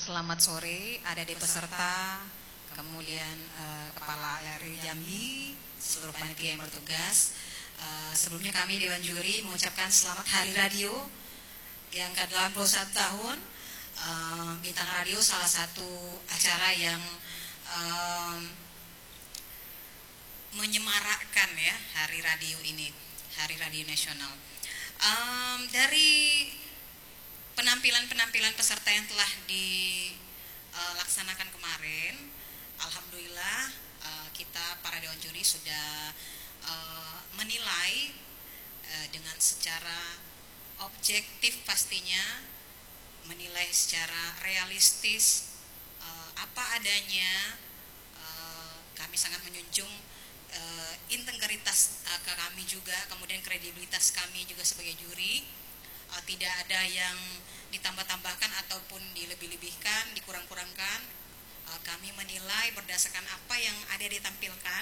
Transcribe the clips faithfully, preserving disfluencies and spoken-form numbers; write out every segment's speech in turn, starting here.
Selamat sore adik-adik peserta, kemudian uh, Kepala R I Jambi, seluruh panitia yang bertugas. uh, Sebelumnya kami Dewan Juri mengucapkan selamat Hari Radio yang ke delapan puluh satu tahun. uh, Bintang Radio salah satu acara yang uh, menyemarakkan ya Hari Radio ini, Hari Radio Nasional. um, Dari penampilan-penampilan peserta yang telah dilaksanakan kemarin, alhamdulillah uh, kita para Dewan Juri sudah uh, menilai uh, dengan secara objektif, pastinya menilai secara realistis, uh, apa adanya. uh, Kami sangat menjunjung uh, integritas uh, ke kami juga, kemudian kredibilitas kami juga sebagai juri. Uh, tidak ada yang ditambah-tambahkan ataupun dilebih-lebihkan, dikurang-kurangkan. Uh, kami menilai berdasarkan apa yang ada ditampilkan,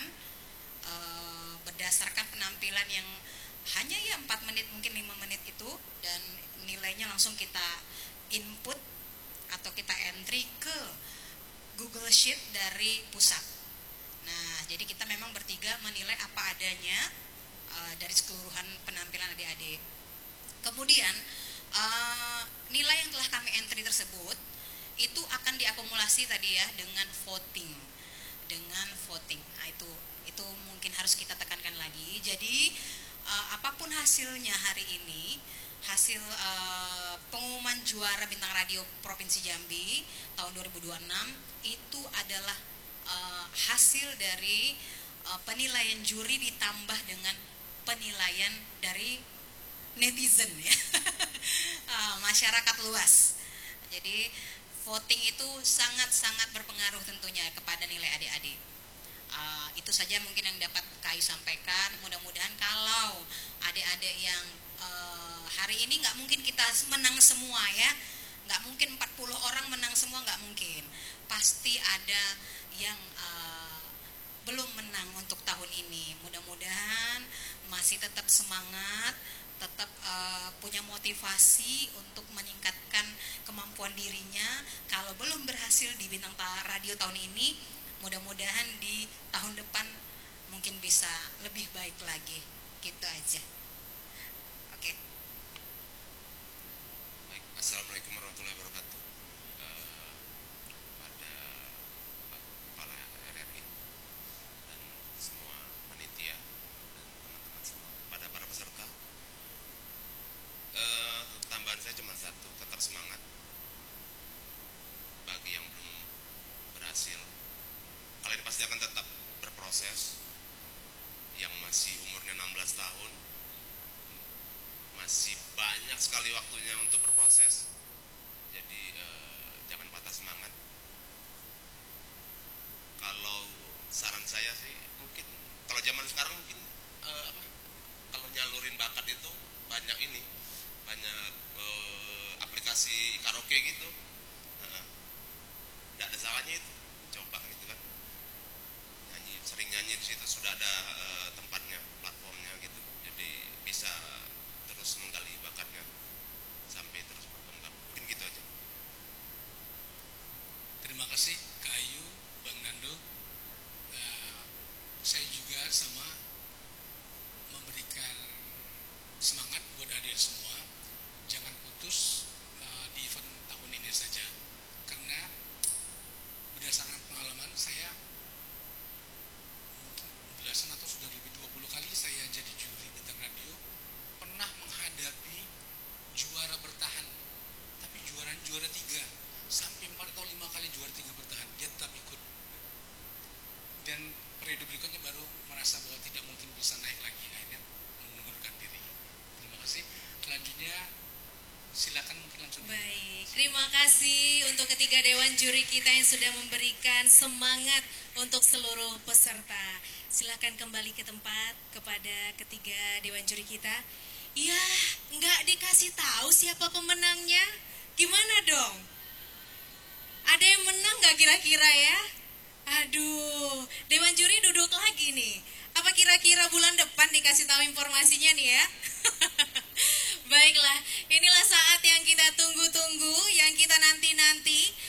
uh, berdasarkan penampilan yang hanya ya empat menit, mungkin lima menit itu, dan nilainya langsung kita input atau kita entry ke Google Sheet dari pusat. Nah, jadi kita memang bertiga menilai apa adanya uh, dari keseluruhan penampilan adik-adik. Kemudian uh, nilai yang telah kami entry tersebut itu akan diakumulasi tadi ya dengan voting, dengan voting. Nah, itu itu mungkin harus kita tekankan lagi. Jadi uh, apapun hasilnya hari ini, hasil uh, pengumuman juara Bintang Radio Provinsi Jambi tahun dua ribu dua puluh enam itu adalah uh, hasil dari uh, penilaian juri ditambah dengan penilaian dari netizen ya, masyarakat luas. Jadi voting itu sangat-sangat berpengaruh tentunya kepada nilai adik-adik. Uh, itu saja mungkin yang dapat K A I sampaikan. Mudah-mudahan kalau adik-adik yang uh, hari ini nggak mungkin kita menang semua ya, nggak mungkin empat puluh orang menang semua, nggak mungkin. Pasti ada yang uh, belum menang untuk tahun ini. Mudah-mudahan masih tetap semangat, tetap uh, punya motivasi untuk meningkatkan kemampuan dirinya. Kalau belum berhasil di Bintang Radio tahun ini, mudah-mudahan di tahun depan mungkin bisa lebih baik lagi. Gitu aja. Oke. Okay. Baik, Assalamualaikum warahmatullahi wabarakatuh. Uh, pada Kepala R R I dan semua panitia dan teman-teman semua, pada para peserta. Uh, tambahan saya cuma satu, tetap semangat. Bagi yang belum berhasil, kalian pasti akan tetap berproses. Yang masih umurnya enam belas tahun, masih banyak sekali waktunya untuk berproses. Jadi uh, jangan patah semangat. Kalau saran saya sih, mungkin kalau zaman sekarang mungkin uh, apa? Kalau nyalurin bakat itu banyak ini, banyak uh, aplikasi karaoke gitu. Tidak uh, ada salahnya itu, coba gitu kan. Nyanyi, sering nyanyi di situ, sudah ada uh, tempatnya, platformnya gitu. Jadi bisa terus menggali bakatnya sampai terus berkembang. Mungkin gitu aja. Terima kasih Kak Ayu, Bang Nando. Uh, saya juga sama memberikan semangat buat adik semua. Jangan putus uh, di event tahun ini saja, karena berdasarkan pengalaman saya mungkin belasan atau sudah lebih dua puluh kali saya jadi juri Bintang Radio, pernah menghadapi juara bertahan, tapi juara juara tiga sampai empat atau lima kali juara tiga bertahan, dia tetap ikut, dan periode berikutnya baru merasa bahwa tidak mungkin bisa naik lagi, akhirnya mengundurkan diri. Terima kasih. Selanjutnya silakan mungkin langsung. Baik, terima kasih untuk ketiga dewan juri kita yang sudah memberikan semangat untuk seluruh peserta. Silakan kembali ke tempat kepada ketiga dewan juri kita. Ya, nggak dikasih tahu siapa pemenangnya. Gimana dong? Ada yang menang nggak kira-kira ya? Aduh, dewan juri duduk lagi nih. Apa kira-kira bulan depan dikasih tahu informasinya nih ya? Baiklah, inilah saat yang kita tunggu-tunggu, yang kita nanti-nanti.